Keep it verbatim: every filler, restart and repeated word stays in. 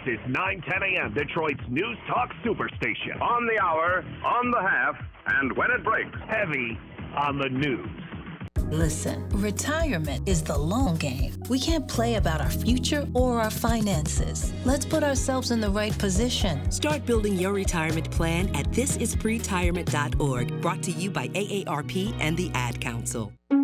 is nine ten a.m., Detroit's News Talk Superstation. On the hour, on the half, and when it breaks. Heavy on the news. Listen, retirement is the long game. We can't play about our future or our finances. Let's put ourselves in the right position. Start building your retirement plan at this is pre tirement dot org, brought to you by A A R P and the Ad Council.